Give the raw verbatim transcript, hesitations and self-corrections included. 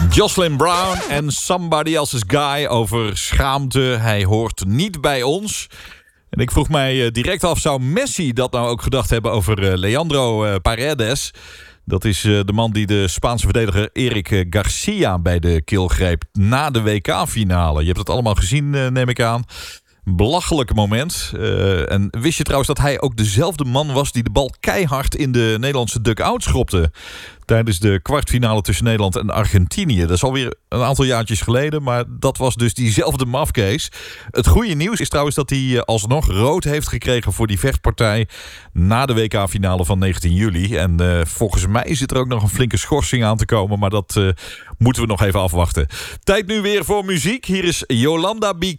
Jocelyn Brown en Somebody Else's Guy over schaamte. Hij hoort niet bij ons. En ik vroeg mij direct af, zou Messi dat nou ook gedacht hebben over Leandro Paredes? Dat is de man die de Spaanse verdediger Eric Garcia bij de keel greep na de W K-finale. Je hebt het allemaal gezien, neem ik aan. Belachelijk moment. Uh, en wist je trouwens dat hij ook dezelfde man was die de bal keihard in de Nederlandse dugout schopte tijdens de kwartfinale tussen Nederland en Argentinië? Dat is alweer een aantal jaartjes geleden, maar dat was dus diezelfde mafkees. Het goede nieuws is trouwens dat hij alsnog rood heeft gekregen voor die vechtpartij na de W K-finale van negentien juli. En uh, volgens mij zit er ook nog een flinke schorsing aan te komen, maar dat uh, moeten we nog even afwachten. Tijd nu weer voor muziek. Hier is Yolanda B.